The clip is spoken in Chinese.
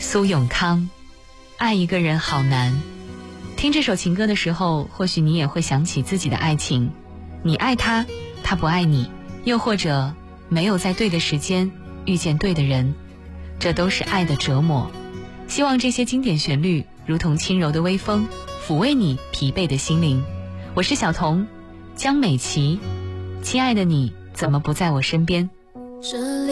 苏永康，爱一个人好难。听这首情歌的时候，或许你也会想起自己的爱情，你爱他，他不爱你，又或者没有在对的时间遇见对的人，这都是爱的折磨。希望这些经典旋律如同轻柔的微风，抚慰你疲惫的心灵。我是小童江美琪，亲爱的你怎么不在我身边？